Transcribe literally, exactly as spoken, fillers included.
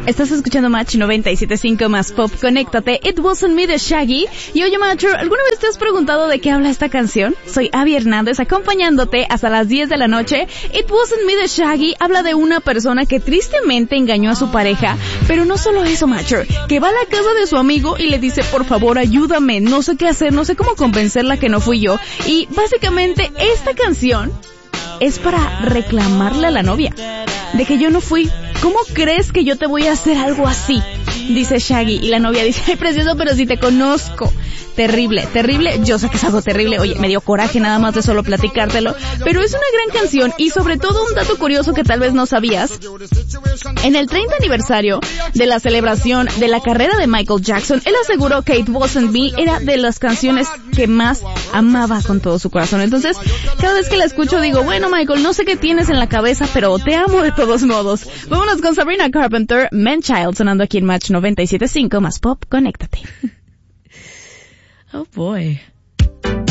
Estás escuchando Match noventa y siete punto cinco más Pop, conéctate. It Wasn't Me de Shaggy. Y oye, Matcher, ¿alguna vez te has preguntado de qué habla esta canción? Soy Abby Hernández, acompañándote hasta las diez de la noche. It Wasn't Me de Shaggy habla de una persona que tristemente engañó a su pareja, pero no solo eso, Matcher, que va a la casa de su amigo y le dice, por favor, ayúdame, no sé qué hacer, no sé cómo convencerla que no fui yo. Y básicamente esta canción es para reclamarle a la novia de que yo no fui. ¿Cómo crees que yo te voy a hacer algo así? Dice Shaggy, y la novia dice, ay, precioso, pero si te conozco. Terrible, terrible, yo sé que es algo terrible, oye, me dio coraje nada más de solo platicártelo, pero es una gran canción, y sobre todo un dato curioso que tal vez no sabías. En el treinta aniversario de la celebración de la carrera de Michael Jackson, él aseguró que It Wasn't Me era de las canciones que más amaba con todo su corazón. Entonces, cada vez que la escucho digo, bueno, Michael, no sé qué tienes en la cabeza, pero te amo de todos modos. Vámonos con Sabrina Carpenter, Man Child, sonando aquí en Match noventa y siete punto cinco más Pop, conéctate. Oh boy.